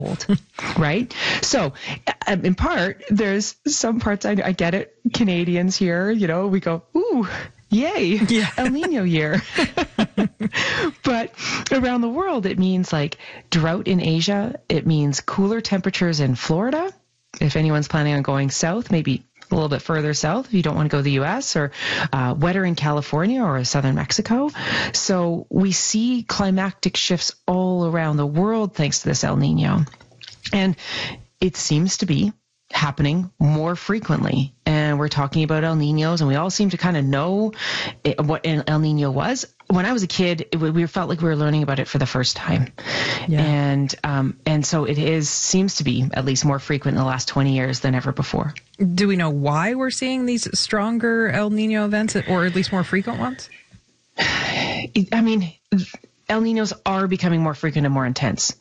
right? So in part, there's some parts, I get it, Canadians here, we go, ooh, yay, yeah. El Nino year. But around the world, it means like drought in Asia. It means cooler temperatures in Florida. If anyone's planning on going south, maybe a little bit further south if you don't want to go to the U.S., or wetter in California or southern Mexico. So we see climatic shifts all around the world thanks to this El Nino. And it seems to be happening more frequently. And we're talking about El Ninos, and we all seem to kind of know what an El Nino was. When I was a kid, we felt like we were learning about it for the first time. Yeah. And so it seems to be at least more frequent in the last 20 years than ever before. Do we know why we're seeing these stronger El Nino events, or at least more frequent ones? I mean, El Ninos are becoming more frequent and more intense.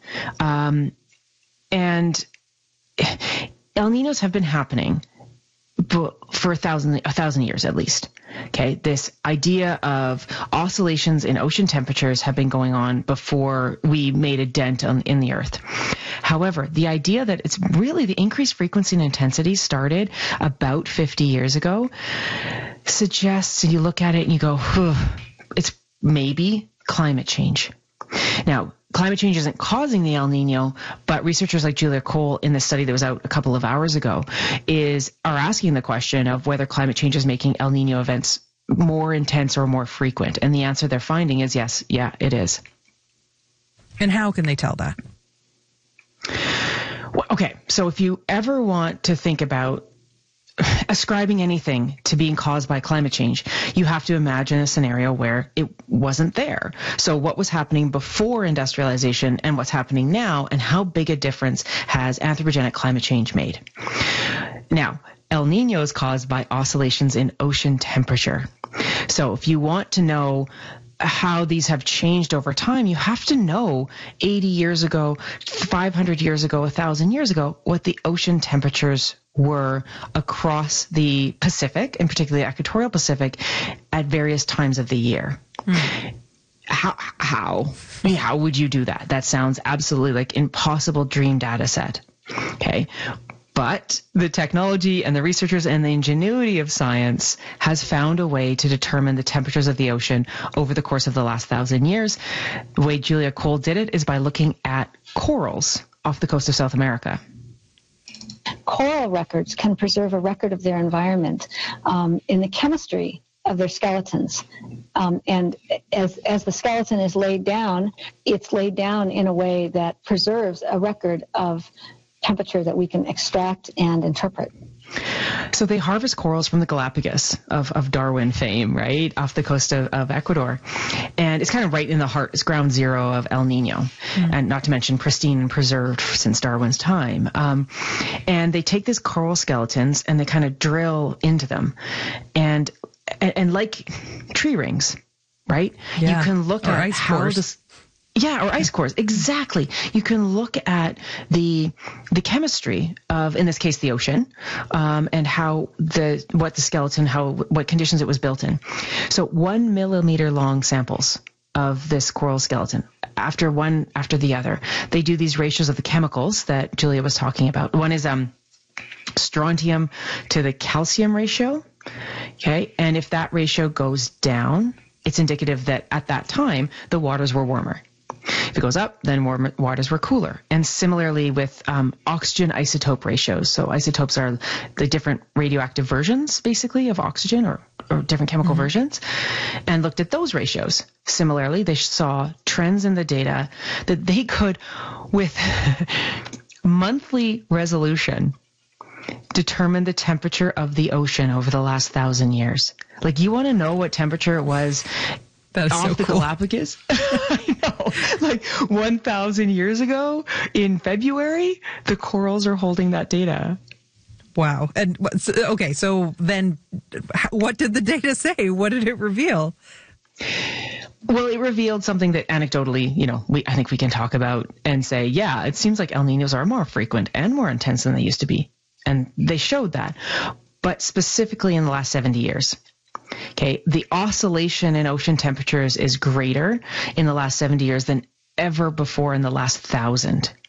And El Ninos have been happening for a thousand years at least. Okay, this idea of oscillations in ocean temperatures have been going on before we made a dent in the Earth. However, the idea that it's really the increased frequency and intensity started about 50 years ago suggests, and you look at it and you go, it's maybe climate change. Now, climate change isn't causing the El Nino, but researchers like Julia Cole in this study that was out a couple of hours ago are asking the question of whether climate change is making El Nino events more intense or more frequent. And the answer they're finding is yes, yeah, it is. And how can they tell that? Well, okay, so if you ever want to think about ascribing anything to being caused by climate change, you have to imagine a scenario where it wasn't there. So what was happening before industrialization and what's happening now, and how big a difference has anthropogenic climate change made? Now, El Nino is caused by oscillations in ocean temperature. So if you want to know how these have changed over time, you have to know 80 years ago, 500 years ago, 1,000 years ago, what the ocean temperatures were across the Pacific, and particularly the equatorial Pacific, at various times of the year. How? I mean, how would you do that? That sounds absolutely like impossible dream data set. Okay. But the technology and the researchers and the ingenuity of science has found a way to determine the temperatures of the ocean over the course of the last 1,000 years. The way Julia Cole did it is by looking at corals off the coast of South America. Coral records can preserve a record of their environment in the chemistry of their skeletons. And as the skeleton is laid down, it's laid down in a way that preserves a record of temperature that we can extract and interpret. So they harvest corals from the Galapagos of Darwin fame, right, off the coast of Ecuador. And it's kind of right in the heart, it's ground zero of El Nino, and not to mention pristine and preserved since Darwin's time. And they take these coral skeletons and they kind of drill into them. And like tree rings, right? Yeah. You can look at how this... Yeah, or ice cores. Exactly. You can look at the chemistry of, in this case, the ocean, and what conditions it was built in. So 1 millimeter long samples of this coral skeleton, after the other. They do these ratios of the chemicals that Julia was talking about. One is strontium to the calcium ratio. Okay, and if that ratio goes down, it's indicative that at that time the waters were warmer. If it goes up, then waters were cooler. And similarly with oxygen isotope ratios. So isotopes are the different radioactive versions, basically, of oxygen or different chemical versions, and looked at those ratios. Similarly, they saw trends in the data that they could, with monthly resolution, determine the temperature of the ocean over the last 1,000 years. Like, you want to know what temperature it was off the Galapagos? I know. Like 1,000 years ago in February, the corals are holding that data. Wow. And okay, so then what did the data say? What did it reveal? Well, it revealed something that anecdotally, I think we can talk about and say, yeah, it seems like El Ninos are more frequent and more intense than they used to be. And they showed that. But specifically in the last 70 years. Okay, the oscillation in ocean temperatures is greater in the last 70 years than ever before in the last 1,000.